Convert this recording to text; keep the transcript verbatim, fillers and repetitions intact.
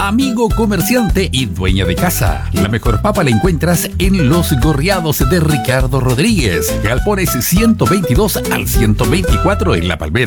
Amigo comerciante y dueña de casa, la mejor papa la encuentras en Los Gorriados de Ricardo Rodríguez. Galpones ciento veintidós al ciento veinticuatro en La Palmera.